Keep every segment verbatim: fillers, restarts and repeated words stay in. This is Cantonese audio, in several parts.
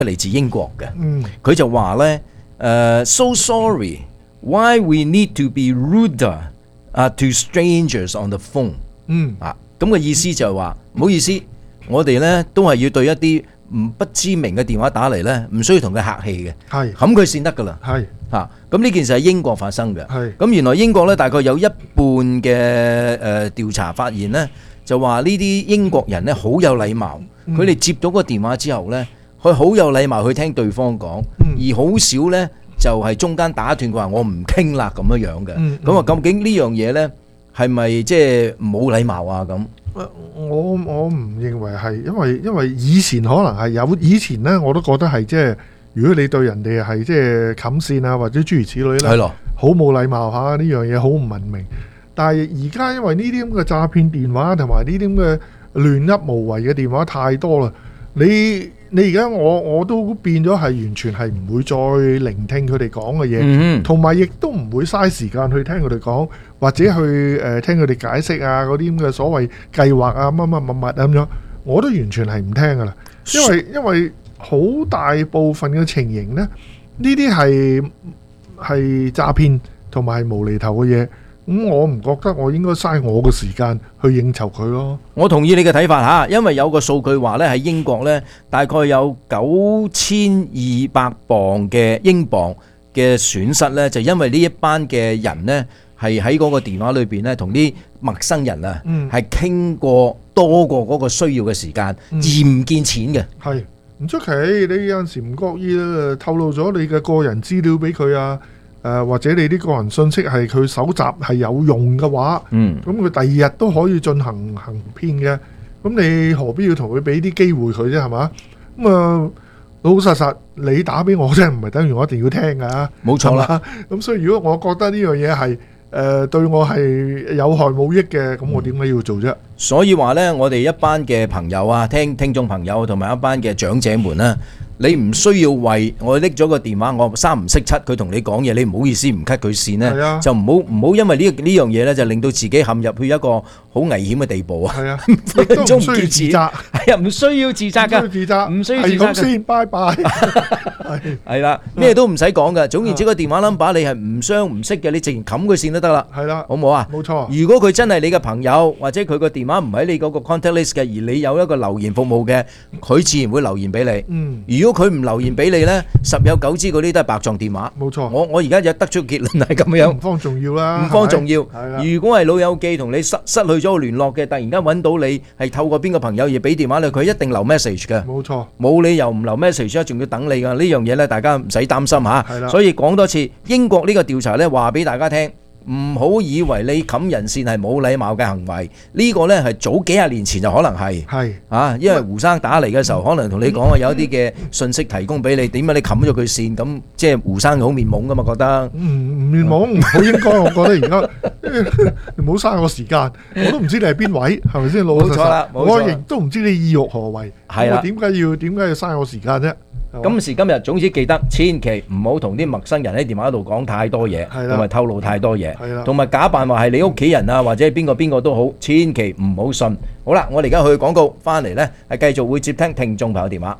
嚟自英國嘅，佢、 嗯、 就話咧誒 ，so sorry why we need to be ruder 啊、uh, to strangers on the phone。 嗯啊，咁嘅意思就係話唔好意思，我哋咧都係要對一啲唔不知名嘅電話打嚟咧，唔需要同佢客氣嘅， 係冚佢先得噶啦。 係嚇，咁呢件事喺英國發生嘅。 係咁原來英國咧大概有一半嘅誒調查發現咧，就話呢啲英國人咧好有禮貌，佢哋接到個電話之後咧，佢好有禮貌去聽對方講，而好少咧就係中間打斷佢話我唔傾啦咁樣樣嘅。咁啊，究竟呢樣嘢咧係咪即係冇禮貌啊？咁我我唔認為係，因為因為以前可能係有，以前咧我都覺得係即係，如果你對人哋係即係冚線啊或者諸如此類咧， 係咯， 好冇禮貌嚇，呢樣嘢好唔文明。但係而家因為呢啲咁嘅詐騙電話同埋呢啲咁嘅亂噏無謂嘅電話太多啦，你你而家我我都變咗係完全係唔會再聆聽佢哋講嘅嘢，同埋亦都唔會嘥時間去聽佢哋講，或者去誒、呃、聽佢哋解釋啊嗰啲咁嘅所謂計劃啊乜乜乜乜咁樣，我都完全係唔聽噶啦，因為因為好大部分嘅情形呢，呢啲係係詐騙同埋係無厘頭嘅嘢。咁、嗯、我唔覺得我應該嘥我嘅時間去應酬佢咯。 我同意你嘅睇法嚇，因為有個數據話咧喺英國咧，大概有九千二百磅嘅英鎊嘅損失咧，就因為呢一班嘅人咧係喺嗰個電話裏邊咧同啲陌生人啊係傾過多過嗰個需要嘅時間，而唔見錢嘅。 係唔出奇，你有陣時唔覺意咧透露咗你嘅個人資料俾佢啊。誒、呃、或者你啲個人信息係佢搜集係有用嘅話，嗯，咁佢第二日都可以進行行騙嘅，咁你何必要同佢俾啲機會佢啫？係嘛？咁啊老老實實你打俾我真係唔係等於我一定要聽㗎， 冇錯啦。 咁所以如果我覺得呢樣嘢係誒對我係有害冇益嘅，咁我點解要做啫？ 所以話呢，我哋一班嘅朋友啊，聽聽眾朋友同埋一班嘅長者們啦。你唔需要為我拎咗個電話，我三唔識七，佢同你講嘢，你唔好意思唔 cut 佢線呢， 啊、 就唔好唔好因為呢呢樣嘢呢，就令到自己陷入去一個好危險嘅地步啊！ 係啊，亦都唔需要自責， 係啊，唔需要自責㗎， 唔需要自責， 唔需要自責。係咁先，拜拜。 係啦，咩都唔使講㗎。總言之，個電話 number 你係唔相唔識嘅，你直接冚佢線都得啦。 係啦， 好唔好啊？ 冇錯。 如果佢真係你嘅朋友，或者佢個電話唔喺你嗰個 contact list 嘅，而你有一個留言服務嘅，佢自然會留言俾你。嗯，如果佢唔留言俾你咧，十有九支嗰啲都係白撞電話。 冇錯， 我我而家就得出結論係咁樣。 唔方重要啦， 唔方重要。 係如果係老友記同你失失去咗個聯絡嘅，突然間揾到你係透過邊個朋友而俾電話你，佢一定留 message 嘅。 冇錯， 冇理由唔留 message 啊，仲要等你㗎。呢樣嘢咧，大家唔使擔心嚇。 係啦。 所以講多次，英國呢個調查咧，話俾大家聽。唔好以為你冚人線係冇禮貌嘅行為，呢個呢係早幾廿年前就可能係， 係啊，因為胡生打嚟嘅時候，可能同你講啊，有一啲嘅信息提供俾你，點解你冚咗佢線，咁即係胡生好面懵噶嘛，覺得唔唔面懵，唔好應該，我覺得而家唔好嘥我時間，我都唔知你係邊位，係咪先老老實實？我亦都唔知你意欲何為，我點解要點解要嘥我時間啫？ 今時今日，總之記得千祈唔好同啲陌生人喺電話度講太多嘢，同埋透露太多嘢，同埋假扮話係你屋企人啊，或者係邊個邊個都好，千祈唔好信。好啦，我哋而家去廣告，翻嚟呢係繼續會接聽聽眾朋友電話。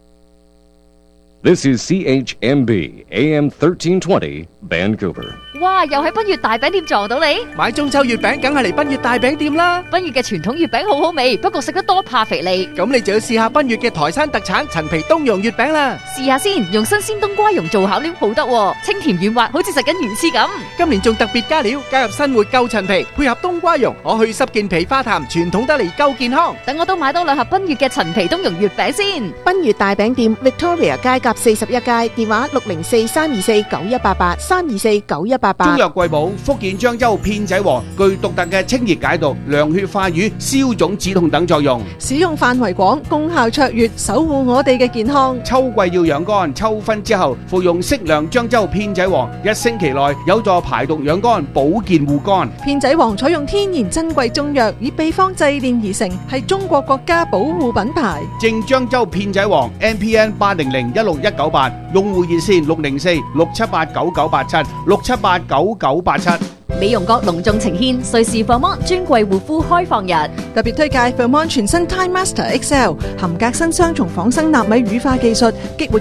This is C H M B A M thirteen twenty Vancouver。 哇！又喺賓悅大餅店撞到你， 買中秋月餅梗係嚟賓悅大餅店啦！ 賓悅嘅傳統月餅好好味，不過食得多怕肥膩。 咁你就要試下賓悅嘅台山特產陳皮冬蓉月餅啦！ 試下先，用新鮮冬瓜蓉做餡料好得喎，清甜軟滑，好似食緊魚翅咁。 今年仲特別加料，加入新活夠陳皮，配合冬瓜蓉，我去濕健脾化痰，傳統得嚟夠健康。 等我都買多兩盒賓悅嘅陳皮冬蓉月餅先。 賓悅大餅店 Victoria 街甲四十一街，電話六零四三二四九一八八三二四九一八八。 中藥貴寶福建漳州片仔癀具獨特嘅清熱解毒、涼血化瘀、消腫止痛等作用， 使用範圍廣，功效卓越，守護我哋嘅健康。 秋季要養肝，秋分之後服用適量漳州片仔癀，一星期內有助排毒養肝、保健護肝。 片仔癀採用天然珍貴中藥，以秘方製煉而成，係中國國家保護品牌。 正漳州片仔癀 M P N 八零零一六一九八，用戶熱線六零四六七八九九八七六七八九九八七。 美容閣隆重呈獻瑞士 Formont 專櫃護膚開放日， 特別推介 Formont 全新 Time Master X L， 含革新雙重仿生納米乳化技術，激活